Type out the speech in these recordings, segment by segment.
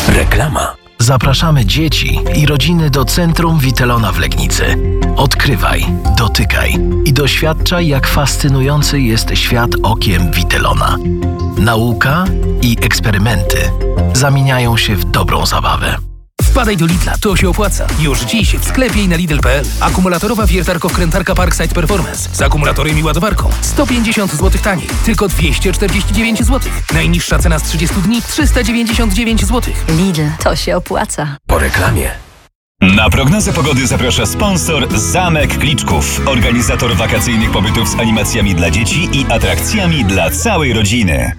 Reklama. Zapraszamy dzieci i rodziny do Centrum Witelona w Legnicy. Odkrywaj, dotykaj i doświadczaj, jak fascynujący jest świat okiem Witelona. Nauka i eksperymenty zamieniają się w dobrą zabawę. Wpadaj do Lidla, to się opłaca. Już dziś w sklepie i na Lidl.pl. Akumulatorowa wiertarko-wkrętarka Parkside Performance z akumulatorem i ładowarką. 150 zł taniej, tylko 249 zł. Najniższa cena z 30 dni 399 zł. Lidl, to się opłaca. Po reklamie. Na prognozę pogody zaprasza sponsor Zamek Kliczków, organizator wakacyjnych pobytów z animacjami dla dzieci i atrakcjami dla całej rodziny.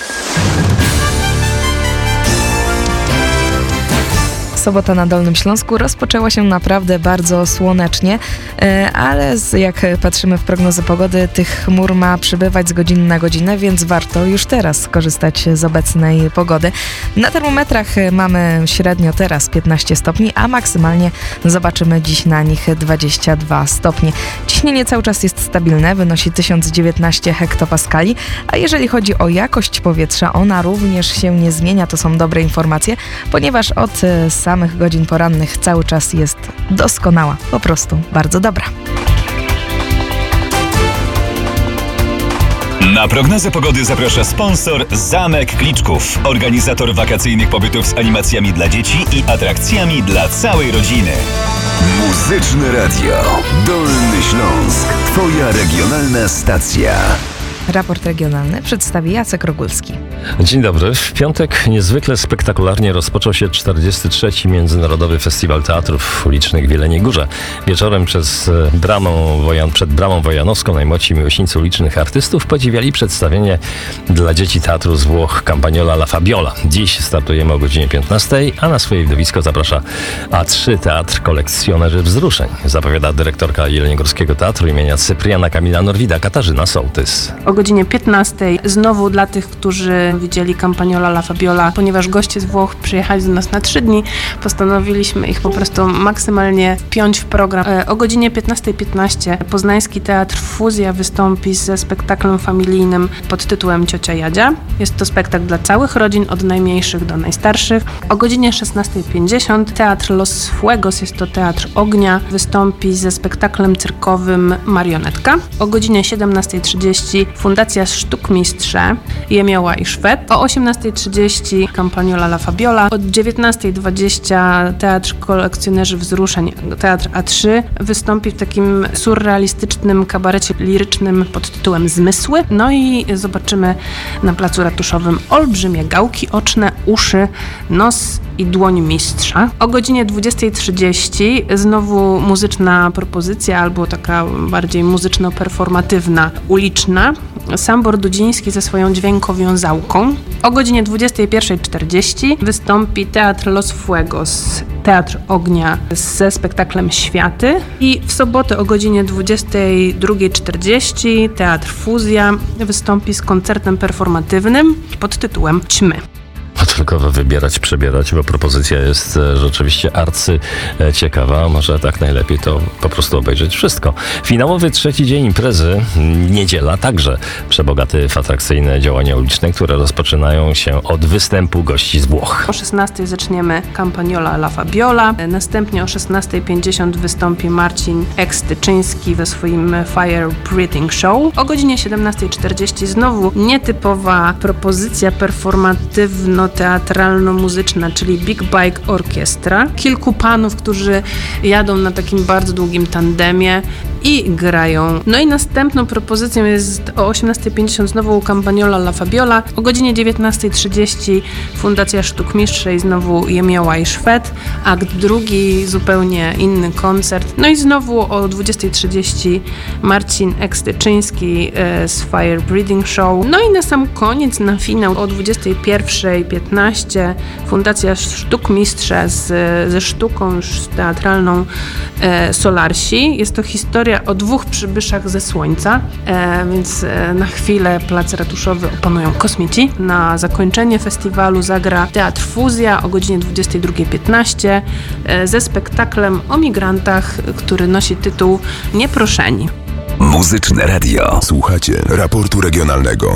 Sobota na Dolnym Śląsku rozpoczęła się naprawdę bardzo słonecznie, ale jak patrzymy w prognozę pogody, tych chmur ma przybywać z godziny na godzinę, więc warto już teraz skorzystać z obecnej pogody. Na termometrach mamy średnio teraz 15 stopni, a maksymalnie zobaczymy dziś na nich 22 stopnie. Ciśnienie cały czas jest stabilne, wynosi 1019 hektopaskali, a jeżeli chodzi o jakość powietrza, ona również się nie zmienia. To są dobre informacje, ponieważ od samych godzin porannych cały czas jest doskonała, po prostu bardzo dobra. Na prognozę pogody zaprasza sponsor Zamek Kliczków, organizator wakacyjnych pobytów z animacjami dla dzieci i atrakcjami dla całej rodziny. Muzyczne Radio Dolny Śląsk. Twoja regionalna stacja. Raport regionalny przedstawi Jacek Rogulski. Dzień dobry. W piątek niezwykle spektakularnie rozpoczął się 43. Międzynarodowy Festiwal Teatrów Ulicznych w Jeleniej Górze. Wieczorem przed bramą wojanowską najmłodsi miłośnicy ulicznych artystów podziwiali przedstawienie dla dzieci teatru z Włoch Campagnola La Fabiola. Dziś startujemy o godzinie 15, a na swoje widowisko zaprasza A3 Teatr Kolekcjonerzy Wzruszeń. Zapowiada dyrektorka Jeleniogórskiego Teatru imienia Cypriana Kamila Norwida Katarzyna Sołtys. O godzinie 15 znowu dla tych, którzy widzieli Campagnola La Fabiola, ponieważ goście z Włoch przyjechali do nas na 3 dni, postanowiliśmy ich po prostu maksymalnie wpiąć w program. O godzinie 15:15 Poznański Teatr Fuzja wystąpi ze spektaklem familijnym pod tytułem Ciocia Jadzia. Jest to spektakl dla całych rodzin, od najmniejszych do najstarszych. O godzinie 16:50 Teatr Los Fuegos, jest to Teatr Ognia, wystąpi ze spektaklem cyrkowym Marionetka. O godzinie 17:30 Fundacja Sztukmistrze Jemioła i Szwed. O 18:30 Campagnola La Fabiola. Od 19:20 Teatr Kolekcjonerzy Wzruszeń, Teatr A3 wystąpi w takim surrealistycznym kabarecie lirycznym pod tytułem Zmysły. No i zobaczymy na placu ratuszowym olbrzymie gałki oczne, uszy, nos i dłoń mistrza. O godzinie 20:30 znowu muzyczna propozycja, albo taka bardziej muzyczno-performatywna, uliczna. Sambor Dudziński ze swoją dźwiękowiązałką. O godzinie 21:40 wystąpi Teatr Los Fuegos, Teatr Ognia ze spektaklem Światy. I w sobotę o godzinie 22:40 Teatr Fuzja wystąpi z koncertem performatywnym pod tytułem Ćmy. Tylko wybierać, przebierać, bo propozycja jest rzeczywiście ciekawa. Może tak najlepiej to po prostu obejrzeć wszystko. Finałowy 3. dzień imprezy, niedziela, także przebogaty w atrakcyjne działania uliczne, które rozpoczynają się od występu gości z Włoch. O 16:00 zaczniemy Campagnola La Fabiola. Następnie o 16:50 wystąpi Marcin Ekstyczyński ze swoim Fire Breathing Show. O godzinie 17:40 znowu nietypowa propozycja performatywno-teatralno-muzyczna, czyli Big Bike Orkiestra. Kilku panów, którzy jadą na takim bardzo długim tandemie i grają. No i następną propozycją jest o 18:50 znowu Campagnola La Fabiola. O godzinie 19:30 Fundacja Sztukmistrze i znowu Jemioła i Szwed. Akt drugi, zupełnie inny koncert. No i znowu o 20:30 Marcin Ekstyczyński z Fire Breathing Show. No i na sam koniec, na finał o 21:15 Fundacja Sztukmistrze ze sztuką już teatralną Solarsi. Jest to historia o 2 przybyszach ze Słońca, więc na chwilę plac ratuszowy opanują kosmici. Na zakończenie festiwalu zagra Teatr Fuzja o godzinie 22:15 ze spektaklem o migrantach, który nosi tytuł Nieproszeni. Muzyczne Radio. Słuchacie raportu regionalnego.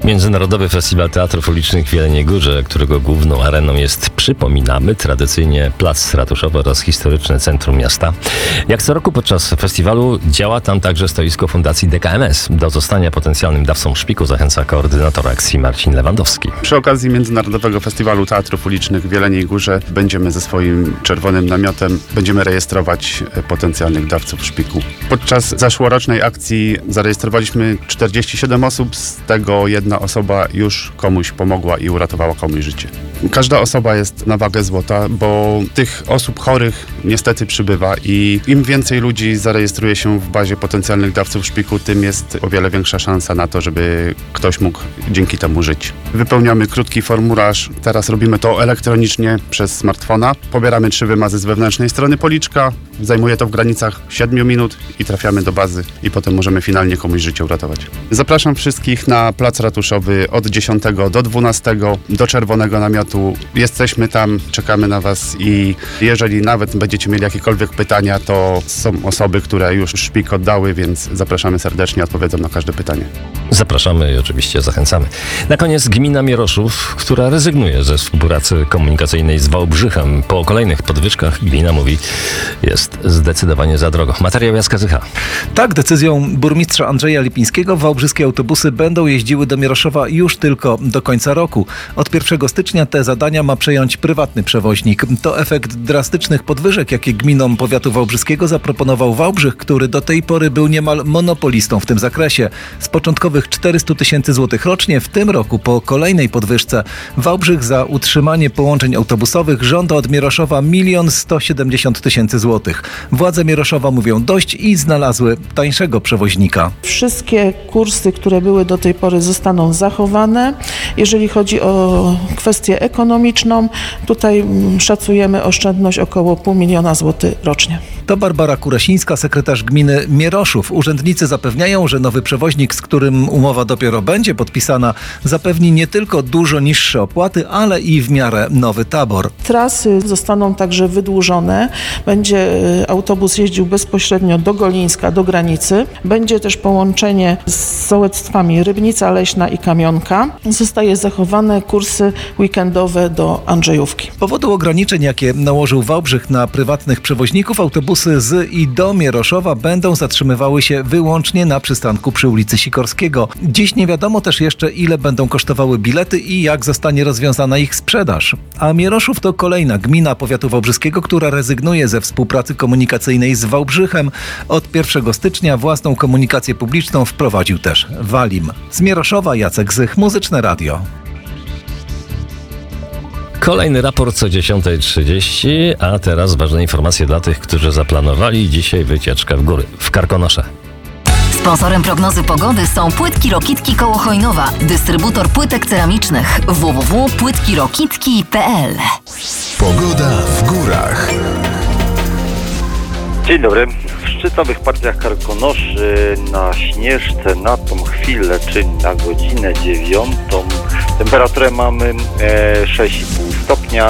Międzynarodowy Festiwal Teatrów Ulicznych w Jeleniej Górze, którego główną areną jest, przypominamy, tradycyjnie Plac Ratuszowy oraz historyczne centrum miasta. Jak co roku podczas festiwalu działa tam także stoisko Fundacji DKMS. Do zostania potencjalnym dawcą szpiku zachęca koordynator akcji Marcin Lewandowski. Przy okazji Międzynarodowego Festiwalu Teatrów Ulicznych w Jeleniej Górze będziemy ze swoim czerwonym namiotem rejestrować potencjalnych dawców szpiku. Podczas zeszłorocznej akcji zarejestrowaliśmy 47 osób, z tego jedna osoba już komuś pomogła i uratowała komuś życie. Każda osoba jest na wagę złota, bo tych osób chorych niestety przybywa i im więcej ludzi zarejestruje się w bazie potencjalnych dawców szpiku, tym jest o wiele większa szansa na to, żeby ktoś mógł dzięki temu żyć. Wypełniamy krótki formularz, teraz robimy to elektronicznie przez smartfona. Pobieramy 3 wymazy z wewnętrznej strony policzka, zajmuje to w granicach 7 minut i trafiamy do bazy i potem możemy finalnie komuś życie uratować. Zapraszam wszystkich na Plac Ratuszowy od 10 do 12 do czerwonego namiotu. Jesteśmy tam, czekamy na Was i jeżeli nawet będziecie mieli jakiekolwiek pytania, to są osoby, które już szpik oddały, więc zapraszamy serdecznie, odpowiedzą na każde pytanie. Zapraszamy i oczywiście zachęcamy. Na koniec gmina Mieroszów, która rezygnuje ze współpracy komunikacyjnej z Wałbrzychem. Po kolejnych podwyżkach gmina mówi, jest zdecydowanie za drogo. Materiał Jacka Zycha. Tak, decyzją burmistrza Andrzeja Lipińskiego wałbrzyskie autobusy będą jeździły do Mieroszowa już tylko do końca roku. Od 1 stycznia te zadania ma przejąć prywatny przewoźnik. To efekt drastycznych podwyżek, jakie gminom powiatu wałbrzyskiego zaproponował Wałbrzych, który do tej pory był niemal monopolistą w tym zakresie. Z początkowych 400 000 złotych rocznie w tym roku po kolejnej podwyżce Wałbrzych za utrzymanie połączeń autobusowych żąda od Mieroszowa 1 170 000 złotych. Władze Mieroszowa mówią dość i znalazły tańszego przewoźnika. Wszystkie kursy, które były do tej pory, zostaną zachowane. Jeżeli chodzi o kwestię ekonomiczną, tutaj szacujemy oszczędność około 500 000 złotych rocznie. To Barbara Kurasińska, sekretarz gminy Mieroszów. Urzędnicy zapewniają, że nowy przewoźnik, z którym umowa dopiero będzie podpisana, zapewni nie tylko dużo niższe opłaty, ale i w miarę nowy tabor. Trasy zostaną także wydłużone. Będzie autobus jeździł bezpośrednio do Golińska, do granicy. Będzie też połączenie z sołectwami Rybnica Leśna i Kamionka. Zostaje zachowane kursy weekendowe do Andrzejówki. Z powodu ograniczeń, jakie nałożył Wałbrzych na prywatnych przewoźników, autobusy z i do Mieroszowa będą zatrzymywały się wyłącznie na przystanku przy ulicy Sikorskiego. Dziś nie wiadomo też jeszcze, ile będą kosztowały bilety i jak zostanie rozwiązana ich sprzedaż. A Mieroszów to kolejna gmina powiatu wałbrzyskiego, która rezygnuje ze współpracy komunikacyjnej z Wałbrzychem. Od 1 stycznia własną komunikację publiczną wprowadził też Walim. Z Mieroszowa Jacek Zych, Muzyczne Radio. Kolejny raport o 10:30, a teraz ważne informacje dla tych, którzy zaplanowali dzisiaj wycieczkę w góry, w Karkonosze. Sponsorem prognozy pogody są Płytki Rokitki koło Chojnowa, dystrybutor płytek ceramicznych www.płytkirokitki.pl. Pogoda w górach. Dzień dobry. W szczytowych partiach Karkonoszy na Śnieżce na tą chwilę, czyli na godzinę 9, temperaturę mamy 6,5 stopnia.